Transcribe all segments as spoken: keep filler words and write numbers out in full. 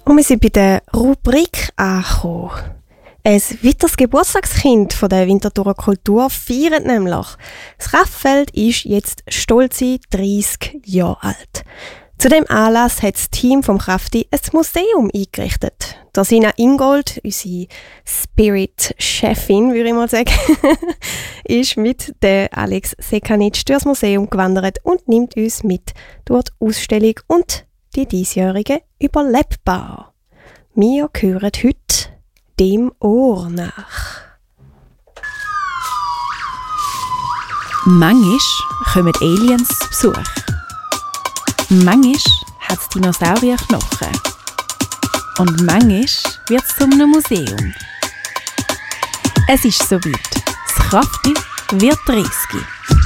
Und wir sind bei der Rubrik angekommen. Ein weiteres Geburtstagskind von der Winterthurer Kultur feiert nämlich. Das Kraftfeld ist jetzt stolze dreissig Jahre alt. Zu dem Anlass hat das Team vom Krafti ein Museum eingerichtet. Da Sina Ingold, unsere Spirit-Chefin, würde ich mal sagen, ist mit der Alex Sekanic durchs Museum gewandert und nimmt uns mit durch die Ausstellung und die diesjährige Überlebbar. Wir hören heute dem Ohr nach. Manchmal kommen Aliens zu Besuch. Manchmal hat es Dinosaurierknochen. Und manchmal wird es zu einem Museum. Es ist soweit. Das Krafti wird dreißig.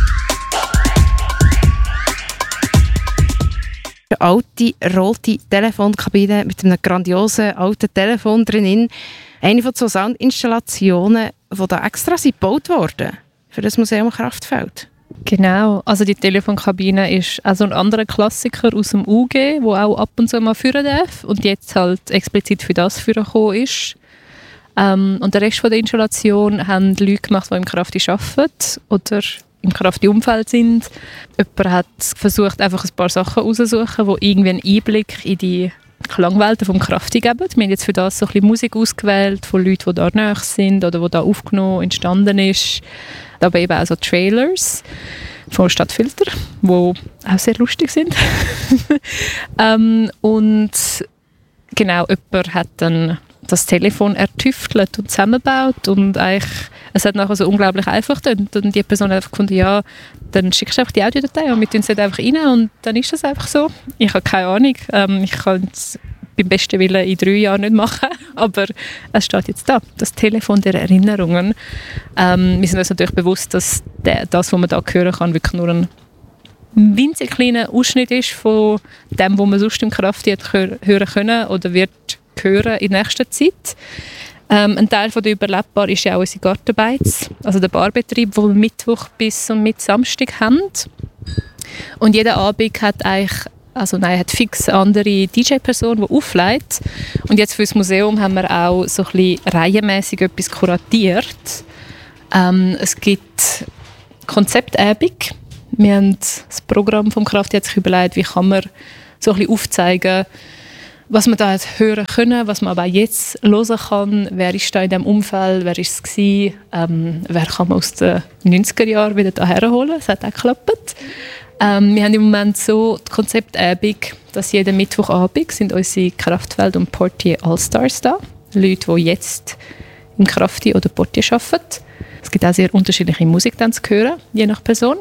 Eine alte, rote Telefonkabine mit einem grandiosen alten Telefon drin. Eine von so Soundinstallationen, die da extra sind gebaut wurden für das Museum Kraftfeld. Genau, also die Telefonkabine ist also ein anderer Klassiker aus dem U G, der auch ab und zu mal führen darf und jetzt halt explizit für das führen gekommen ist. Ähm, und der Rest von der Installation haben Leute gemacht, die im Krafti arbeiten oder im Krafti-Umfeld sind. Jemand hat versucht, einfach ein paar Sachen rauszusuchen, die irgendwie einen Einblick in die Klangwelten vom Krafti geben. Wir haben jetzt für das so ein bisschen Musik ausgewählt von Leuten, die da nahe sind oder die da aufgenommen, entstanden ist. Aber eben auch so Trailers von Stadtfilter, die auch sehr lustig sind. ähm, und genau, jemand hat dann das Telefon ertüftelt und zusammengebaut und eigentlich, es hat nachher so unglaublich einfach gedacht. Und die Person hat einfach gefunden, ja, dann schickst du einfach die Audiodatei und wir tun es einfach rein und dann ist das einfach so. Ich habe keine Ahnung, ähm, ich kann es beim besten Willen in drei Jahren nicht machen, aber es steht jetzt da, das Telefon der Erinnerungen. Ähm, wir sind uns natürlich bewusst, dass der, das, was man da hören kann, wirklich nur ein winzig kleiner Ausschnitt ist von dem, was man sonst im Krafti hören können oder wird hören in nächster Zeit. Ähm, ein Teil von der Überlebbar ist ja auch unsere Gartenbeiz, also der Barbetrieb, den wir Mittwoch bis und mit Samstag haben. Und jeder Abend hat eigentlich, also nein, hat fix eine andere D J-Person, die auflegt. Und jetzt für das Museum haben wir auch so ein bisschen reihenmässig etwas kuratiert. Ähm, es gibt Konzeptabend. Wir haben das Programm vom Krafti hat sich überlegt, wie kann man so ein bisschen aufzeigen, was man da hören können, was man aber auch jetzt hören kann. Wer ist da in diesem Umfeld, wer war es gewesen, ähm, wer kann man aus den neunziger Jahren wieder hierher holen. Das hat auch geklappt. Ähm, wir haben im Moment so die Konzeptabend, dass jeden Mittwochabend sind unsere Kraftfeld- und Portier Allstars da. Leute, die jetzt im Krafti oder Portier arbeiten. Es gibt auch sehr unterschiedliche Musik dann zu hören, je nach Person.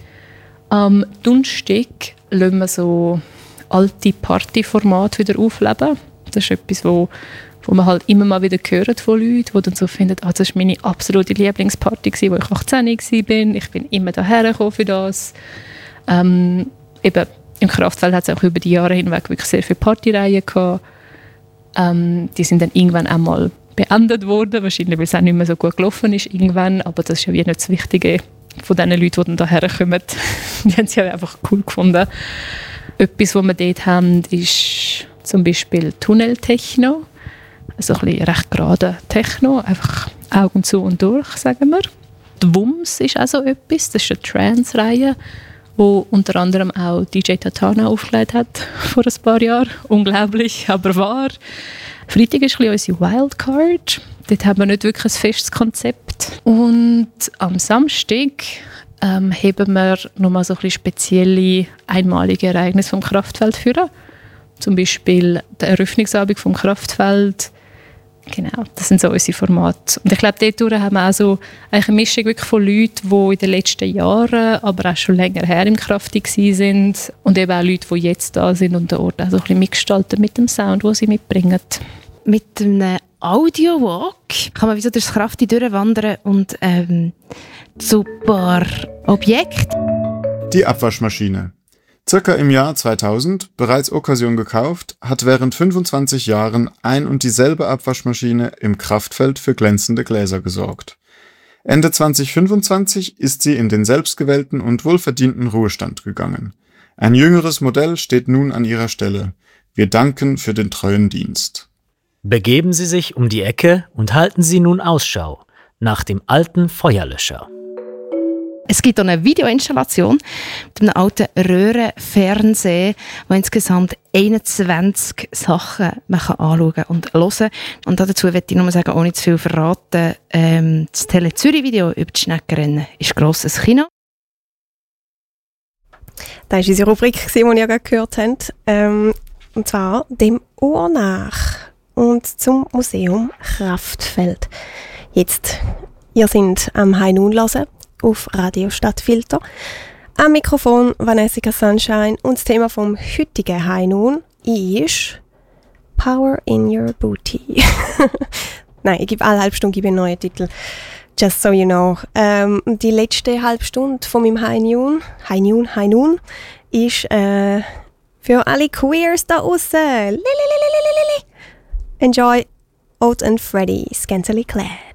Am Donnerstag lassen wir so alte Partyformate wieder aufleben. Das ist etwas, wo, wo man halt immer mal wieder hört von Leuten, die dann so finden, ah, das war meine absolute Lieblingsparty, als ich achtzehn war. Ich bin immer hierher gekommen für das. Ähm, eben, im Kraftfeld hat es auch über die Jahre hinweg wirklich sehr viele Partyreihen gehabt. Ähm, die sind dann irgendwann einmal beendet worden, wahrscheinlich, weil es auch nicht mehr so gut gelaufen ist irgendwann, aber das ist ja wie nicht das Wichtige von den Leuten, die dann hierher kommen. Die haben es ja einfach cool gefunden. Etwas, was wir dort haben, ist zum Beispiel Tunneltechno. Also ein bisschen recht gerade Techno, einfach Augen zu und durch, sagen wir. Die Wums ist auch so etwas, das ist eine Trance-Reihe, wo unter anderem auch D J Tatana aufgelegt hat vor ein paar Jahren. Unglaublich, aber wahr. Freitag ist ein bisschen unsere Wildcard. Dort haben wir nicht wirklich ein festes Konzept. Und am Samstag ähm, heben wir nochmal so ein bisschen spezielle, einmalige Ereignisse vom Kraftfeld führen. Zum Beispiel der Eröffnungsabend vom Kraftfeld. Genau, das sind so unsere Formate. Und ich glaube, dort haben wir auch so eine Mischung wirklich von Leuten, die in den letzten Jahren, aber auch schon länger her im Krafti waren. Und eben auch Leute, die jetzt da sind und den Ort auch so ein bisschen mitgestalten mit dem Sound, den sie mitbringen. Mit einem Audio-Walk kann man wie so durchs Krafti durchwandern und ähm, zu ein paar Objekten. Die Abwaschmaschine. Circa im Jahr zweitausend, bereits Occasion gekauft, hat während fünfundzwanzig Jahren ein und dieselbe Abwaschmaschine im Kraftfeld für glänzende Gläser gesorgt. Ende zweitausendfünfundzwanzig ist sie in den selbstgewählten und wohlverdienten Ruhestand gegangen. Ein jüngeres Modell steht nun an ihrer Stelle. Wir danken für den treuen Dienst. Begeben Sie sich um die Ecke und halten Sie nun Ausschau nach dem alten Feuerlöscher. Es gibt auch eine Videoinstallation mit einem alten Röhrenfernseher, wo insgesamt einundzwanzig Sachen man kann anschauen und hören. Und dazu möchte ich nur sagen, ohne zu viel verraten, ähm, das Tele Zürich-Video über die Schneckenrennen ist grosses Kino. Das war unsere Rubrik, die ihr gerade gehört habt. Ähm, und zwar dem Ohr nach und zum Museum Kraftfeld. Jetzt, ihr seid am High Noon hören auf Radio Stadtfilter. Am Mikrofon Vanessa Sunshine und das Thema vom heutigen High Noon ist Power in Your Booty. Nein, ich gebe alle halbe Stunde einen neuen Titel. Just so you know. Ähm, die letzte halbe Stunde von meinem High Noon, High Noon, High Noon, ist äh, für alle Queers da draussen. Enjoy Oat and Freddy, Scantily Clad.